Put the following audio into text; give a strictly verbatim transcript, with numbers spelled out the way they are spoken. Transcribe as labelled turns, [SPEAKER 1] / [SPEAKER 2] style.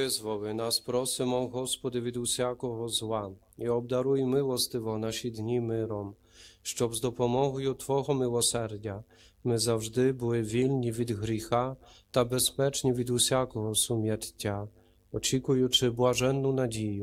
[SPEAKER 1] Визволи нас, просимо, Господи, від усякого зла, і обдаруй милостиво наші дні миром, щоб з допомогою Твого милосердя ми завжди були вільні від гріха та безпечні від усякого сум'яття, очікуючи блаженну надію